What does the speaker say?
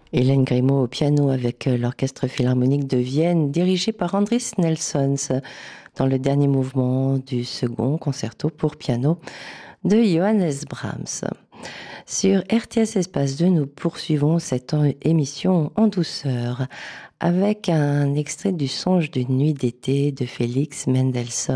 Hélène Grimaud au piano avec l'Orchestre Philharmonique de Vienne, dirigé par Andris Nelsons, dans le dernier mouvement du second concerto pour piano de Johannes Brahms. Sur RTS Espace 2, nous poursuivons cette émission en douceur avec un extrait du Songe d'une nuit d'été de Félix Mendelssohn.